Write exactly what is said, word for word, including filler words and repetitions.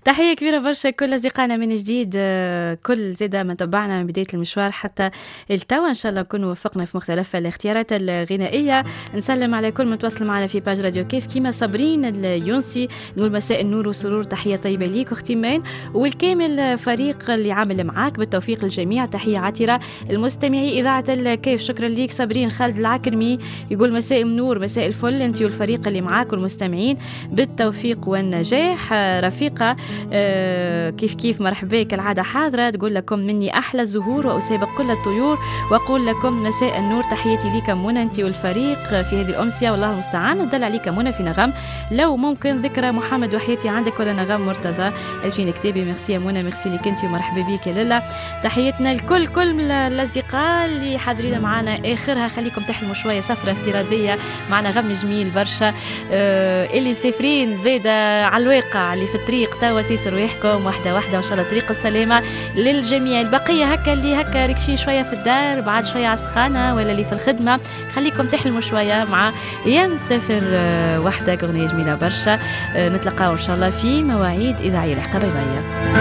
تحية كبيرة برشا كل أصدقائنا من جديد، آه، كل زيادة من تبعنا من بداية المشوار حتى التوا. إن شاء الله نكون وفقنا في مختلف الاختيارات الغنائية. نسلم على كل متواصل معنا في باج راديو كيف كيما صابرين اليونسي، نقول مساء النور والسرور، تحية طيبة ليك أختي مان والكامل فريق اللي عامل معاك، بالتوفيق للجميع. تحية عطرة المستمعي إذاعة الكيف، شكرا ليك. صابرين خالد العكرمي يقول مساء النور، مساء الفل أنت والفريق اللي معاك والمستمعين، بالتوفيق والنجاح. رفيقة آه كيف كيف مرحبا كالعادة حاضرة، تقول لكم مني أحلى الزهور وأسابق كل الطيور وأقول لكم مساء النور. تحياتي ليك منى أنت والفريق في هذه الأمسية، والله المستعان. ندل عليك منى في نغم، لو ممكن ذكرى محمد وحياتي عندك ولا نغم مرتضى ألفين كتابي. ميرسي يا منى، ميرسي لك أنت ومرحبا بك يا لالا. تحياتنا لكل كل الأصدقاء اللي حاضرين معنا، آخرها خليكم تحلموا شوية سفرة افتراضية معنا، غم جميل برشا. آه اللي مسافرين زيادة على الواقع اللي في الطريق توا سيسوا رواحكم واحدة واحدة، وإن شاء الله طريق السلامة للجميع. البقية هكا اللي هكا ركشين شوية في الدار بعد شوية عسخانة، ولا اللي في الخدمة خليكم تحلموا شوية مع يا مسافر آه وحدة، أغنية جميلة برشا. آه نتلقاو إن شاء الله في مواعيد إذاعية الحقيقة.